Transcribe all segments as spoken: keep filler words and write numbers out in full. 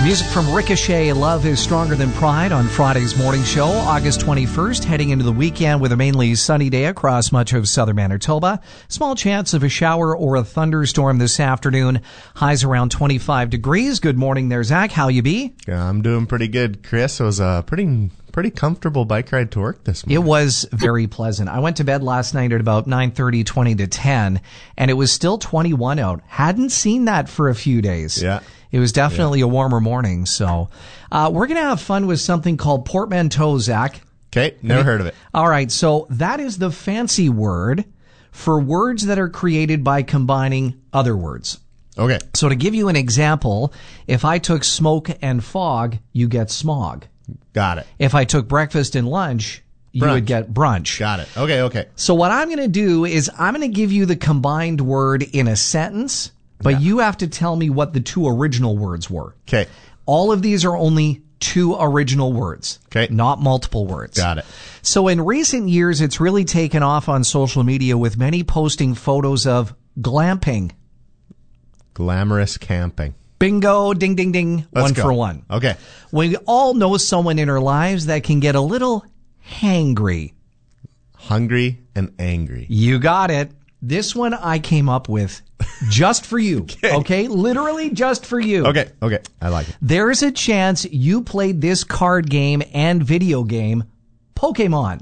Music from Ricochet, Love is Stronger Than Pride on Friday's morning show, August twenty-first, heading into the weekend with a mainly sunny day across much of southern Manitoba. Small chance of a shower or a thunderstorm this afternoon. Highs around twenty-five degrees. Good morning there, Zach. How you be? Yeah, I'm doing pretty good, Chris. It was a pretty pretty comfortable bike ride to work this morning. It was very pleasant. I went to bed last night at about nine thirty, twenty to ten, and it was still twenty-one out. Hadn't seen that for a few days. Yeah. It was definitely yeah. a warmer morning. So uh, we're going to have fun with something called portmanteau, Zach. Okay, never heard of it. All right, so that is the fancy word for words that are created by combining other words. Okay. So to give you an example, if I took smoke and fog, you get smog. Got it. If I took breakfast and lunch, you Brunch. would get brunch. Got it. Okay, okay. So what I'm going to do is I'm going to give you the combined word in a sentence, but Yeah. you have to tell me what the two original words were. Okay. All of these are only two original words. Okay. Not multiple words. Got it. So in recent years, it's really taken off on social media with many posting photos of glamping. Glamorous camping. Bingo, ding, ding, ding. Let's one go. for one. Okay. We all know someone in our lives that can get a little hangry. Hungry and angry. You got it. This one I came up with just for you. okay. okay? Literally just for you. Okay, okay. I like it. There's a chance you played this card game and video game, Pokemon.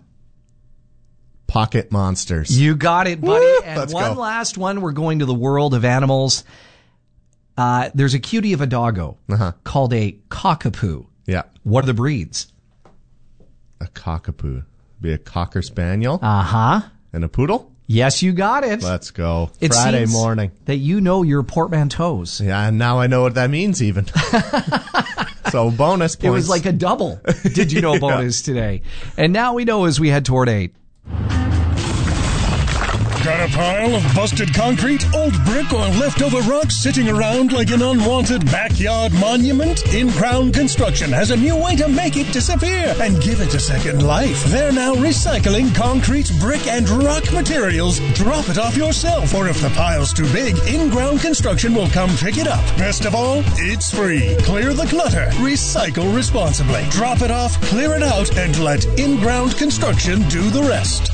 Pocket monsters. You got it, buddy. Woo! And Let's one go. last one. We're going to the world of animals. Uh, there's a cutie of a doggo Uh-huh. called a cockapoo. Yeah. What are the breeds? A cockapoo. Be a cocker spaniel Uh-huh. and a poodle? Yes, you got it. Let's go. It Friday seems morning. that you know your portmanteaus. Yeah, and now I know what that means even. So bonus points. It was like a double. Did you know Yeah. bonus today? And now we know as we head toward eight. Got a pile of busted concrete, old brick, or leftover rocks sitting around like an unwanted backyard monument? In-Ground Construction has a new way to make it disappear and give it a second life. They're now recycling concrete, brick, and rock materials. Drop it off yourself, or if the pile's too big, In-Ground Construction will come pick it up. Best of all, it's free. Clear the clutter. Recycle responsibly. Drop it off, clear it out, and let In-Ground Construction do the rest.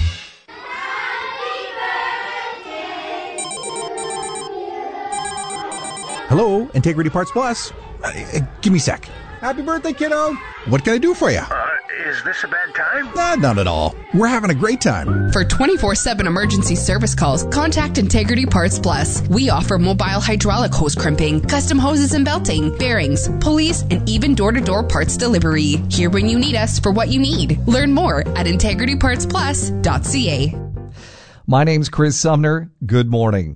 Hello, Integrity Parts Plus. Uh, uh, give me a sec. Happy birthday, kiddo. What can I do for you? Uh, is this a bad time? Nah, not at all. We're having a great time. For twenty-four seven emergency service calls, contact Integrity Parts Plus. We offer mobile hydraulic hose crimping, custom hoses and belting, bearings, pulleys, and even door-to-door parts delivery. Here when you need us for what you need. Learn more at integrity parts plus dot c a. My name's Chris Sumner. Good morning.